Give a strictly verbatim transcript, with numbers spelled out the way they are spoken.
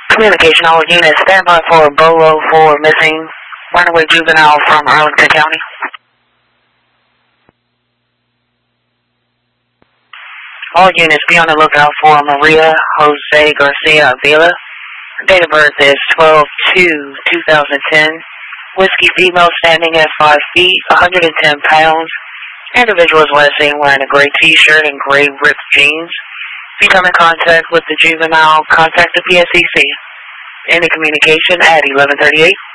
Communication, all units, stand by for a BOLO for missing runaway juvenile from Arlington County. All units, be on the lookout for Maria Jose Garcia Avila. Date of birth is twelve two two thousand ten. Whiskey female, standing at five feet, one hundred ten pounds. Individual is last seen wearing a gray t-shirt and gray ripped jeans. If you come in contact with the juvenile, contact the P S E C. Any communication at eleven thirty-eight.